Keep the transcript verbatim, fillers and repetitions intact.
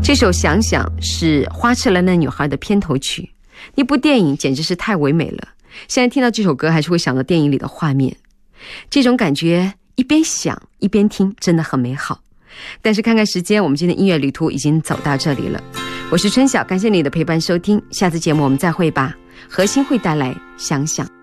这首想想是花痴了那女孩的片头曲，那部电影简直是太唯美了，现在听到这首歌还是会想到电影里的画面，这种感觉一边想一边听真的很美好。但是看看时间，我们今天音乐旅途已经走到这里了。我是春晓，感谢你的陪伴收听，下次节目我们再会吧。何欣会带来想想。